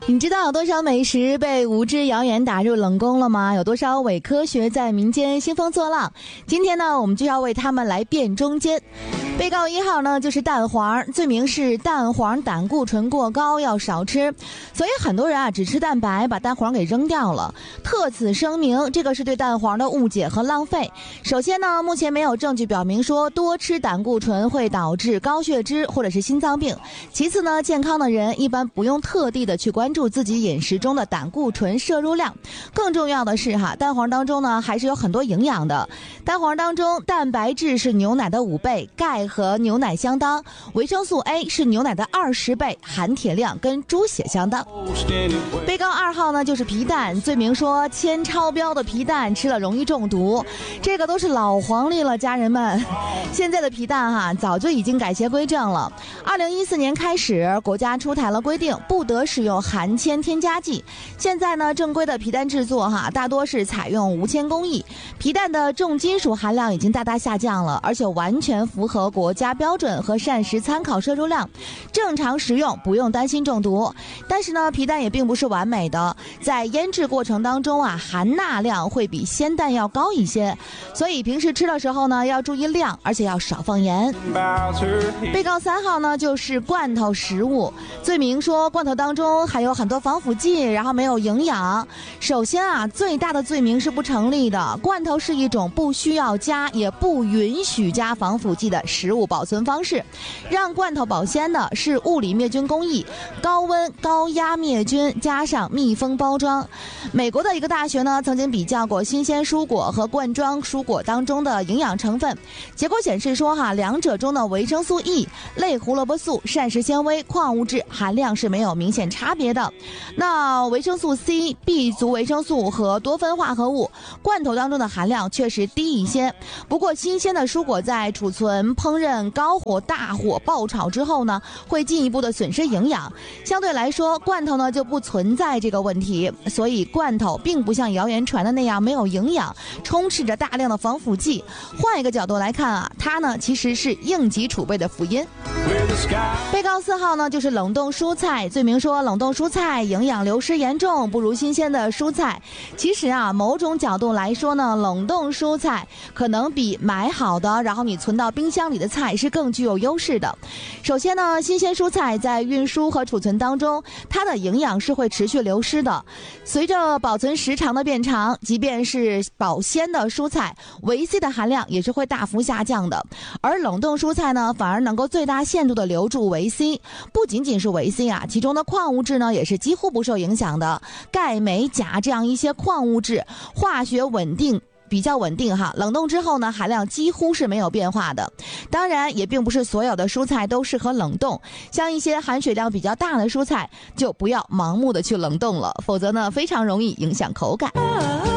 你知道有多少美食被无知谣言打入冷宫了吗？有多少伪科学在民间兴风作浪？今天呢，我们就要为他们来辩中间。被告1号呢，就是蛋黄，罪名是蛋黄胆固醇过高，要少吃。所以很多人啊，只吃蛋白，把蛋黄给扔掉了。特此声明，这个是对蛋黄的误解和浪费。首先呢，目前没有证据表明说多吃胆固醇会导致高血脂或者是心脏病。其次呢，健康的人一般不用特地的去关注自己饮食中的胆固醇摄入量。更重要的是蛋黄当中呢还是有很多营养的。蛋黄当中蛋白质是牛奶的5倍，钙和牛奶相当，维生素 A 是牛奶的20倍，含铁量跟猪血相当。被告2号呢就是皮蛋，罪名说铅超标的皮蛋吃了容易中毒。这个都是老黄历了，家人们。现在的皮蛋早就已经改邪归正了。2014年开始，国家出台了规定，不得使用含铅添加剂。现在呢，正规的皮蛋制作大多是采用无铅工艺，皮蛋的重金属含量已经大大下降了，而且完全符合国家标准和膳食参考摄入量，正常食用不用担心中毒。但是呢，皮蛋也并不是完美的，在腌制过程当中含钠量会比鲜蛋要高一些，所以平时吃的时候呢要注意量，而且要少放盐。被告3号呢就是罐头食物，罪名说罐头当中含有很多防腐剂，然后没有营养。首先最大的罪名是不成立的，罐头是一种不需要加也不允许加防腐剂的食物保存方式。让罐头保鲜的是物理灭菌工艺，高温高压灭菌加上密封包装。美国的一个大学呢曾经比较过新鲜蔬果和罐装蔬果当中的营养成分，结果显示说两者中的维生素 E、类胡萝卜素、膳食纤维、矿物质含量是没有明显差别的。那维生素 C、B 族维生素和多酚化合物，罐头当中的含量确实低一些。不过新鲜的蔬果在储存、烹饪、高火、大火爆炒之后呢，会进一步的损失营养。相对来说，罐头呢就不存在这个问题，所以罐头并不像谣言传的那样没有营养，充斥着大量的防腐剂。换一个角度来看它呢其实是应急储备的福音。被告4号呢就是冷冻蔬菜，罪名说冷冻蔬菜营养流失严重，不如新鲜的蔬菜。其实某种角度来说呢，冷冻蔬菜可能比买好的然后你存到冰箱里的菜是更具有优势的。首先呢，新鲜蔬菜在运输和储存当中，它的营养是会持续流失的。随着保存时长的变长，即便是保鲜的蔬菜，维 C 的含量也是会大幅下降的。而冷冻蔬菜呢，反而能够最大限度的留住维 C。不仅仅是维 C其中的矿物质呢也是几乎不受影响的。钙、镁、钾这样一些矿物质化学比较稳定冷冻之后呢，含量几乎是没有变化的。当然也并不是所有的蔬菜都适合冷冻，像一些含水量比较大的蔬菜就不要盲目的去冷冻了，否则呢非常容易影响口感。